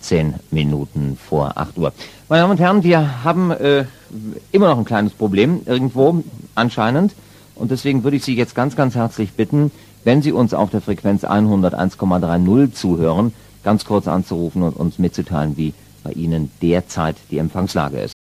18 Minuten vor 8 Uhr. Meine Damen und Herren, wir haben immer noch ein kleines Problem irgendwo anscheinend. Und deswegen würde ich Sie jetzt ganz, ganz herzlich bitten, wenn Sie uns auf der Frequenz 101,30 zuhören, ganz kurz anzurufen und uns mitzuteilen, wie bei Ihnen derzeit die Empfangslage ist.